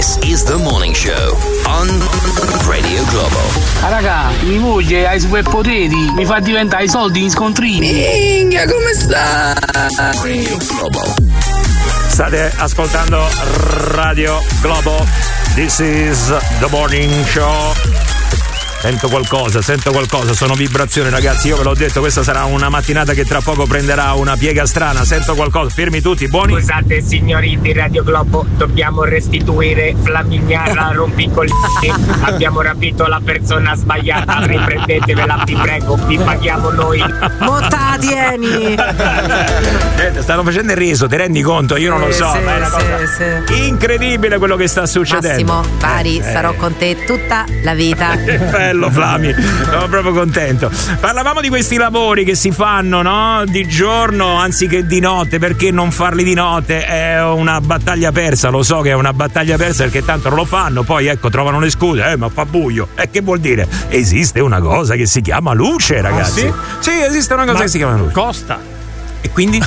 This is the morning show on Radio Globo. Raga, mi moglie ha i superpoteri, mi fa diventare i soldi in scontrini. Minchia, come sta? Radio Globo. State ascoltando Radio Globo. This is the morning show. Sento qualcosa, sono vibrazioni, ragazzi, io ve l'ho detto, questa sarà una mattinata che tra poco prenderà una piega strana, sento qualcosa, fermi tutti, buoni? Scusate signori di Radio Globo, dobbiamo restituire Flamignana Rompicoli. Abbiamo rapito la persona sbagliata, riprendetevela, vi prego, vi paghiamo noi. Motta tieni! Stanno facendo il riso, ti rendi conto? Io non lo so, ma è una cosa incredibile quello che sta succedendo. Massimo, Bari, sarò con te tutta la vita. Bello Flami, sono proprio contento. Parlavamo di questi lavori che si fanno, no? Di giorno anziché di notte. Perché non farli di notte? È una battaglia persa, lo so che è una battaglia persa perché tanto non lo fanno, poi ecco trovano le scuse, ma fa buio. E che vuol dire? Esiste una cosa che si chiama luce, ragazzi. Sì? Sì, esiste una cosa che si chiama luce. Costa. E quindi?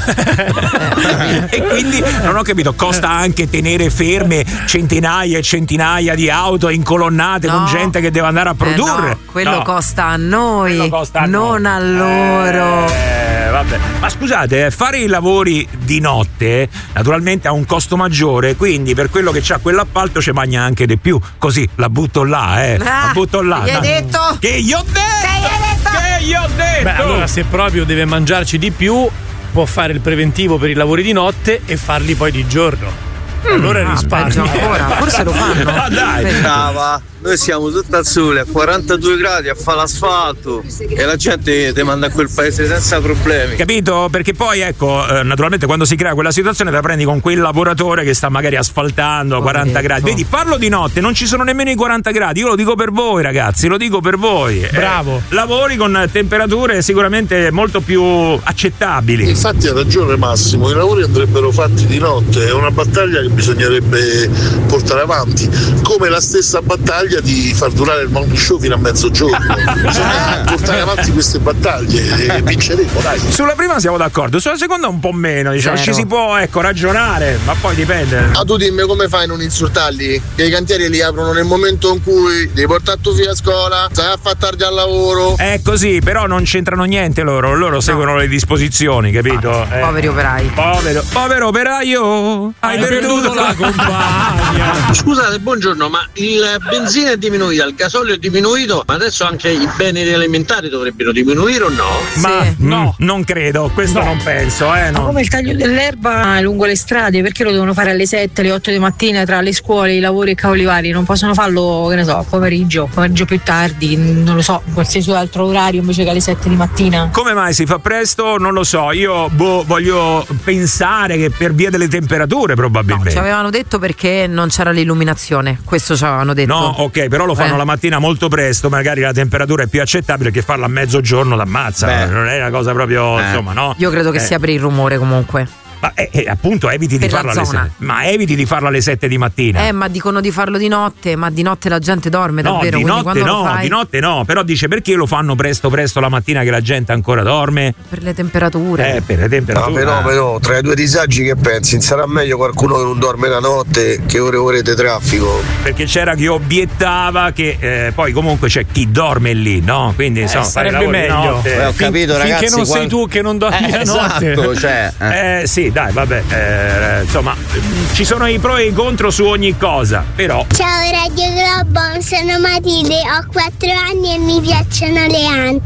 E quindi non ho capito, costa anche tenere ferme centinaia e centinaia di auto incolonnate con gente che deve andare a produrre. No, quello costa a noi, non a loro. Vabbè. Ma scusate, fare i lavori di notte naturalmente ha un costo maggiore, quindi per quello che c'ha quell'appalto ci magna anche di più. Così la butto là, la butto là. Gli hai detto? Che io ho detto? Che io ho detto? Beh, allora se proprio deve mangiarci di più, può fare il preventivo per i lavori di notte e farli poi di giorno. Allora risparmio. Forse lo fanno. Ah, dai. Brava, noi siamo tutti al sole a 42 gradi a fare l'asfalto e la gente ti manda a quel paese senza problemi. Capito? Perché poi ecco, naturalmente quando si crea quella situazione te la prendi con quel lavoratore che sta magari asfaltando a 40 gradi. Vedi, parlo di notte, non ci sono nemmeno i 40 gradi, io lo dico per voi ragazzi, lo dico per voi. Bravo. Lavori con temperature sicuramente molto più accettabili. Infatti ha ragione Massimo, i lavori andrebbero fatti di notte, è una battaglia che bisognerebbe portare avanti, come la stessa battaglia di far durare il morning show fino a mezzogiorno. Bisogna portare avanti queste battaglie e vinceremo, dai. Sulla prima siamo d'accordo, sulla seconda un po' meno, diciamo. Ci si può ragionare, ma poi dipende. Ah, tu dimmi come fai a non insultarli? Che i cantieri li aprono nel momento in cui devi portare tuo figlio a scola, stai a far tardi al lavoro. È così, però non c'entrano niente loro seguono le disposizioni, capito? Poveri operai. Povero operaio, hai perduto la compagna. Scusate, buongiorno, ma il benzina è diminuito, il gasolio è diminuito, ma adesso anche i beni alimentari dovrebbero diminuire o no? Ma no, non credo, questo non penso, no. Ma come il taglio dell'erba lungo le strade, perché lo devono fare alle 7, alle 8 di mattina tra le scuole, i lavori e cavoli vari? Non possono farlo, che ne so, pomeriggio più tardi, non lo so, qualsiasi altro orario invece che alle 7 di mattina? Come mai si fa presto? Non lo so, io voglio pensare che per via delle temperature probabilmente. Ci avevano detto perché non c'era l'illuminazione, questo ci avevano detto. No, ok, però lo fanno la mattina molto presto, magari la temperatura è più accettabile, che farlo a mezzogiorno l'ammazza. Non è una cosa proprio, insomma, no? Io credo che sia per il rumore comunque. Ma appunto eviti di farlo alle 7. Ma eviti di farlo alle 7 di mattina. Ma dicono di farlo di notte, ma di notte la gente dorme davvero. Di notte no, però dice perché lo fanno presto la mattina che la gente ancora dorme? Per le temperature. Per le temperature. Però tra i due disagi che pensi? Sarà meglio qualcuno che non dorme la notte che ore di traffico? Perché c'era chi obiettava che poi comunque c'è chi dorme lì, no? Quindi insomma sarebbe meglio. Ho capito, ragazzi. Finché non sei tu che non dormi la notte. Esatto, cioè. Sì, dai, vabbè, insomma, ci sono i pro e i contro su ogni cosa, però. Ciao Radio Globo, sono Matilde, ho 4 anni e mi piacciono le ante.